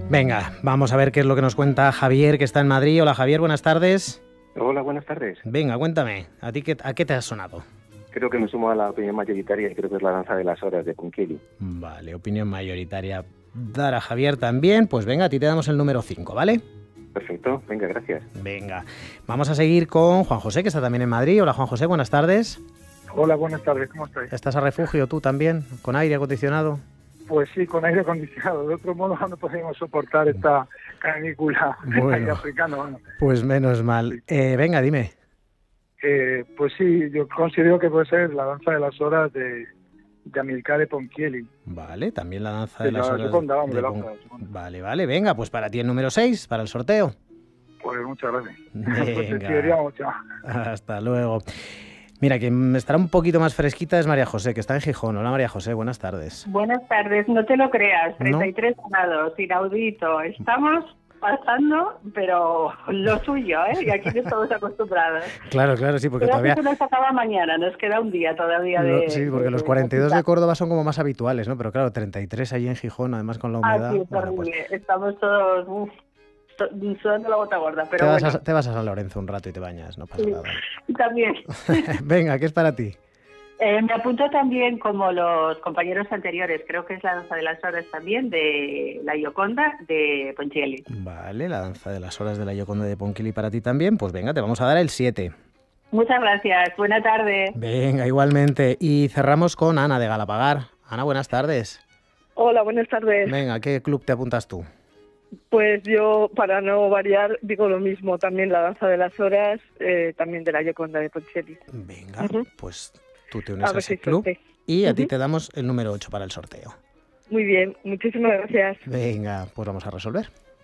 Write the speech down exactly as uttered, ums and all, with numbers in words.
Venga, vamos a ver qué es lo que nos cuenta Javier, que está en Madrid. Hola Javier, buenas tardes. Hola, buenas tardes. Venga, cuéntame, ¿a ti qué, a qué te has sonado? Creo que me sumo a la opinión mayoritaria y creo que es la danza de las horas de Ponchielli. Vale, opinión mayoritaria. Dar a Javier también. Pues venga, a ti te damos el número cinco, ¿vale? Perfecto, venga, gracias. Venga, vamos a seguir con Juan José, que está también en Madrid. Hola Juan José, buenas tardes. Hola, buenas tardes, ¿cómo estáis? ¿Estás a refugio tú también, con aire acondicionado? Pues sí, con aire acondicionado. De otro modo no podemos soportar esta canícula Bueno, aire africano. Bueno, pues menos mal. Eh, venga, dime. eh, pues sí, yo considero que puede ser la danza de las horas de, de Amilcare Ponchielli. Vale, también la danza De de las la horas seconda, vamos, de de la Pon- otra, seconda. Vale, vale, venga, pues para ti el número seis, para el sorteo. Pues muchas gracias. Venga. Pues te queríamos, chao. Hasta luego. Mira, quien estará un poquito más fresquita es María José, que está en Gijón. Hola María José, buenas tardes. Buenas tardes, no te lo creas, ¿No? treinta y tres ganados, inaudito. Estamos pasando, pero lo suyo, ¿eh? Y aquí no estamos acostumbrados. Claro, claro, sí, porque Pero todavía... que se nos acaba mañana, nos queda un día todavía Lo- de... sí, porque de- los de- cuarenta y dos de de- Córdoba son como más habituales, ¿no? Pero claro, treinta y tres allí en Gijón, además con la Ah, humedad... sí, es bueno, pues horrible. Estamos todos uf, so- sudando la gota gorda, te, pero vas bueno. a, te vas a San Lorenzo un rato y te bañas, no pasa Sí, nada. también. Venga, ¿qué es para ti? Eh, me apunto también, como los compañeros anteriores, creo que es la danza de las horas también, de la Gioconda de Ponchielli. Vale, la danza de las horas de la Gioconda de Ponchielli para ti también. Pues venga, te vamos a dar el siete. Muchas gracias, buena tarde. Venga, igualmente. Y cerramos con Ana de Galapagar. Ana, buenas tardes. Hola, buenas tardes. Venga, ¿a qué club te apuntas tú? Pues yo, para no variar, digo lo mismo, también la danza de las horas, eh, también de la Gioconda de Ponchielli. Venga, Ujú. pues tú te unes A a, ver ese si club suerte. y a ti Ujú. te damos el número ocho para el sorteo. Muy bien, muchísimas gracias. Venga, pues vamos a resolver.